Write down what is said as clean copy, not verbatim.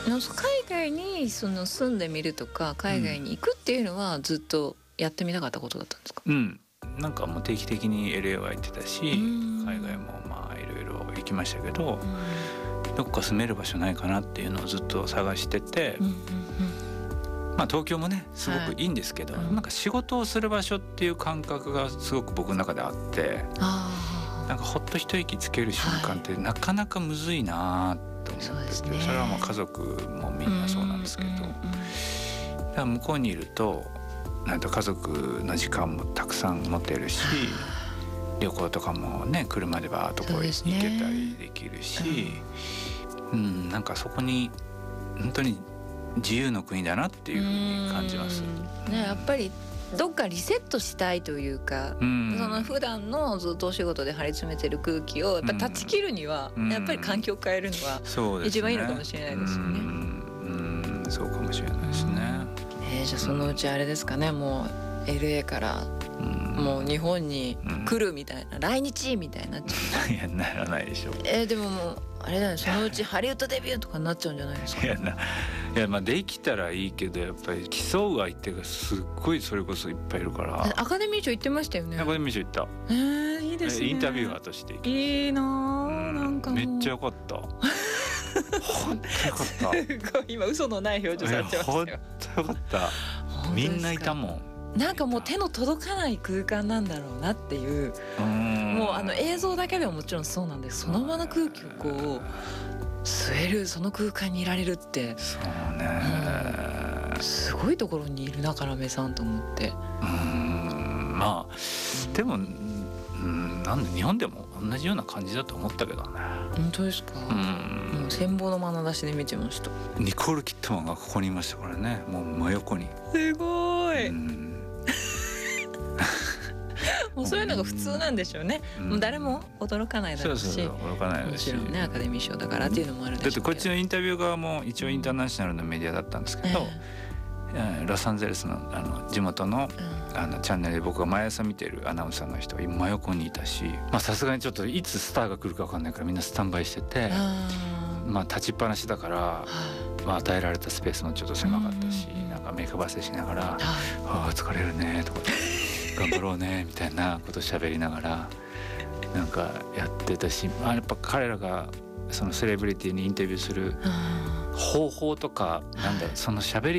海外にその住んでみるとか海外に行くっていうのはずっとやってみたかったことだったんですか？ なんかもう定期的に LA は行ってたし、海外もまあいろいろ行きましたけど、どこか住める場所ないかなっていうのをずっと探してて、まあ東京もねすごくいいんですけど、なんか仕事をする場所っていう感覚がすごく僕の中であって、なんかほっと一息つける瞬間ってなかなかむずいなと思ってて、それはもう家族もみんなそうなんですけど、だから向こうにいるとなんと家族の時間もたくさん持てるし、旅行とかもね車でバーッとこう行けたりできるし、なんかそこに本当に自由の国だなっていうふうに感じます。 やっぱりどっかリセットしたいというか、その普段のずっとお仕事で張り詰めてる空気をやっぱ断ち切るには、やっぱり環境を変えるのは一番いいのかもしれないですよね。 そうかもしれないですね。 じゃあそのうちあれですかね、もう LA からもう日本に来るみたいな、来日みたいになっちゃう。 いやならないでしょ。 でももうあれだよ、そのうちハリウッドデビューとかになっちゃうんじゃないですか。 いやまあできたらいいけど、やっぱり競う相手がすっごいそれこそいっぱいいるから。 アカデミー賞行ってましたよね。 アカデミー賞行った。 いいですね。 インタビュアーとしていいな、なんかめっちゃ良かった。本当良かった。 今嘘のない表情されてましたよ。 本当良かった。みんないたもん。 なんかもう手の届かない空間なんだろうなっていう、もう映像だけでももちろんそうなんです。その場の空気をこう吸える、その空間にいられるって、 そうね、 すごいところにいるな要さんと思って。 まあでもなんで日本でも同じような感じだと思ったけどね。 本当ですか？もう羨望の眼差しで見てました。 ニコール・キットマンがここにいましたからね、もう真横に。 すごい。もうそういうのが普通なんでしょうね。もう誰も驚かないだろうし、 驚かないだろうし、 もちろんねアカデミー賞だからっていうのもあるでしょうけど。 だってこっちのインタビュー側も一応インターナショナルのメディアだったんですけど、ロサンゼルスの地元のチャンネルで僕が毎朝見てるアナウンサーの人が真横にいたし、さすがにちょっといつスターが来るか分かんないからみんなスタンバイしてて、立ちっぱなしだから、与えられたスペースもちょっと狭かったし、なんか目配せしながら「疲れるね」とか「頑張ろうね」みたいなこと喋りながらなんかやってたし、やっぱ彼らがそのセレブリティにインタビューする方法とか、なんだろう、その喋り